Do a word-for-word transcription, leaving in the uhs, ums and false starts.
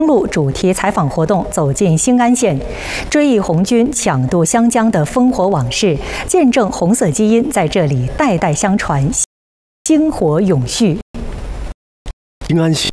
路主题采访活动走进兴安县，追忆红军抢渡湘江的烽火往事，见证红色基因在这里代代相传，薪火永续。 兴安县